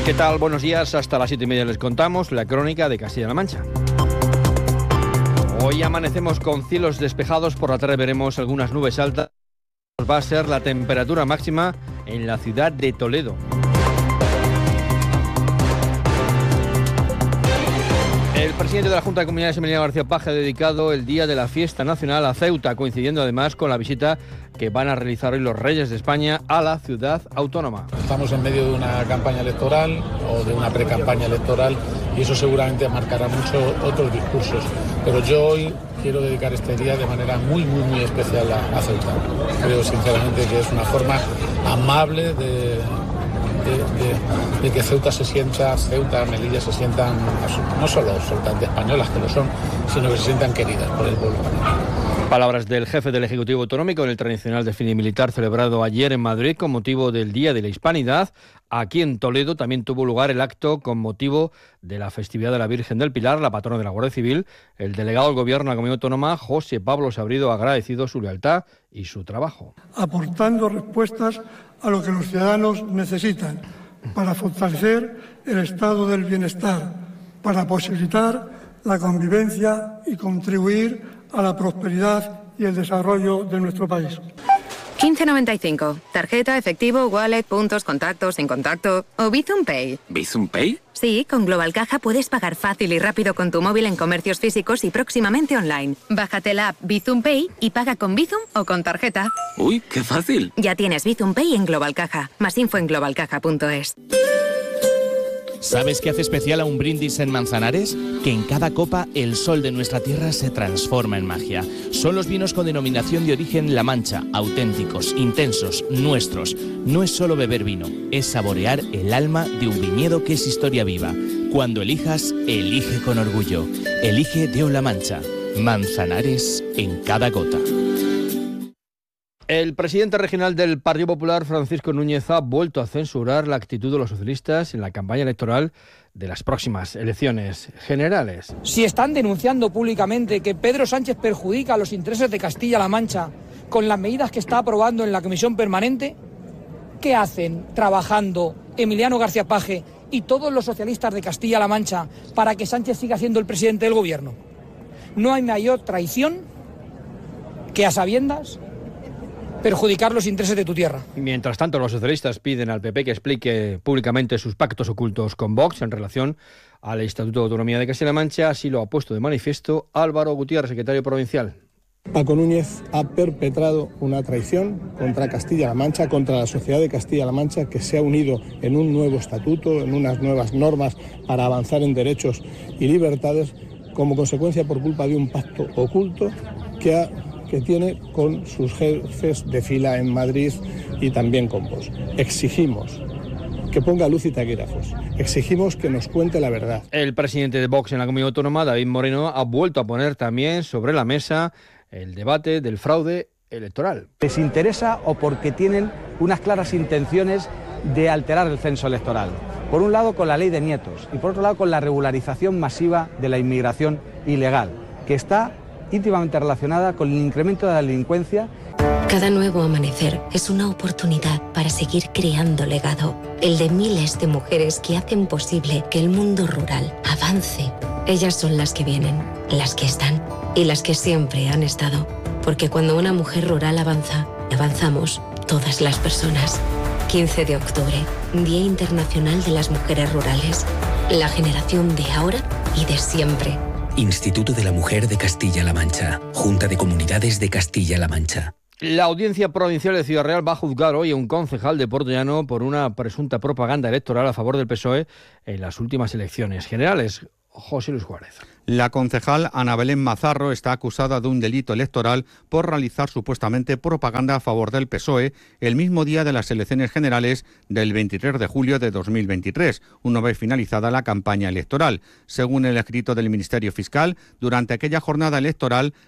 ¿Qué tal? Buenos días. Hasta las 7:30 les contamos la crónica de Castilla-La Mancha. Hoy amanecemos con cielos despejados. Por la tarde veremos algunas nubes altas. Va a ser la temperatura máxima en la ciudad de Toledo. El presidente de la Junta de Comunidades, Emiliano García Paje, ha dedicado el Día de la Fiesta Nacional a Ceuta, coincidiendo además con la visita que van a realizar hoy los Reyes de España a la ciudad autónoma. Estamos en medio de una campaña electoral o de una pre-campaña electoral y eso seguramente marcará mucho otros discursos. Pero yo hoy quiero dedicar este día de manera muy especial a Ceuta. Creo sinceramente que es una forma amable de que Ceuta, Melilla se sientan, no solo absolutamente españolas, que lo son, sino que se sientan queridas por el pueblo español. Palabras del jefe del Ejecutivo Autonómico en el tradicional desfile militar celebrado ayer en Madrid con motivo del Día de la Hispanidad. Aquí en Toledo también tuvo lugar el acto con motivo de la festividad de la Virgen del Pilar, la patrona de la Guardia Civil. El delegado del Gobierno de la Comunidad Autónoma, José Pablo Sabrido, ha agradecido su lealtad y su trabajo. Aportando respuestas a lo que los ciudadanos necesitan para fortalecer el estado del bienestar, para posibilitar la convivencia y contribuir a la prosperidad y el desarrollo de nuestro país. 15.95. Tarjeta, efectivo, wallet, puntos, contactos, sin contacto o Bizum Pay. ¿Bizum Pay? Sí, con Global Caja puedes pagar fácil y rápido con tu móvil en comercios físicos y próximamente online. Bájate la app Bizum Pay y paga con Bizum o con tarjeta. ¡Uy, qué fácil! Ya tienes Bizum Pay en Global Caja. Más info en globalcaja.es. ¿Sabes qué hace especial a un brindis en Manzanares? Que en cada copa el sol de nuestra tierra se transforma en magia. Son los vinos con denominación de origen La Mancha, auténticos, intensos, nuestros. No es solo beber vino, es saborear el alma de un viñedo que es historia viva. Cuando elijas, elige con orgullo. Elige DEO La Mancha. Manzanares en cada gota. El presidente regional del Partido Popular, Francisco Núñez, ha vuelto a censurar la actitud de los socialistas en la campaña electoral de las próximas elecciones generales. Si están denunciando públicamente que Pedro Sánchez perjudica a los intereses de Castilla-La Mancha con las medidas que está aprobando en la comisión permanente, ¿qué hacen trabajando Emiliano García Paje y todos los socialistas de Castilla-La Mancha para que Sánchez siga siendo el presidente del gobierno? No hay mayor traición que a sabiendas perjudicar los intereses de tu tierra. Mientras tanto, los socialistas piden al PP que explique públicamente sus pactos ocultos con Vox en relación al Estatuto de Autonomía de Castilla-La Mancha. Así lo ha puesto de manifiesto Álvaro Gutiérrez, secretario provincial. Paco Núñez ha perpetrado una traición contra Castilla-La Mancha, contra la sociedad de Castilla-La Mancha, que se ha unido en un nuevo estatuto, en unas nuevas normas para avanzar en derechos y libertades, como consecuencia por culpa de un pacto oculto que tiene con sus jefes de fila en Madrid y también con Vox. Exigimos que ponga luz y taquígrafos. Exigimos que nos cuente la verdad. El presidente de Vox en la Comunidad Autónoma, David Moreno, ha vuelto a poner también sobre la mesa el debate del fraude electoral. ¿Les interesa o porque tienen unas claras intenciones de alterar el censo electoral? Por un lado con la ley de nietos y por otro lado con la regularización masiva de la inmigración ilegal, que está íntimamente relacionada con el incremento de la delincuencia. Cada nuevo amanecer es una oportunidad para seguir creando legado, el de miles de mujeres que hacen posible que el mundo rural avance. Ellas son las que vienen, las que están y las que siempre han estado, porque cuando una mujer rural avanza, avanzamos todas las personas. 15 de octubre, Día Internacional de las Mujeres Rurales, la generación de ahora y de siempre. Instituto de la Mujer de Castilla-La Mancha. Junta de Comunidades de Castilla-La Mancha. La Audiencia Provincial de Ciudad Real va a juzgar hoy a un concejal de Puerto Llano por una presunta propaganda electoral a favor del PSOE en las últimas elecciones generales. José Luis Juárez. La concejal Ana Belén Mazarro está acusada de un delito electoral por realizar supuestamente propaganda a favor del PSOE el mismo día de las elecciones generales del 23 de julio de 2023, una vez finalizada la campaña electoral. Según el escrito del Ministerio Fiscal, durante aquella jornada electoral,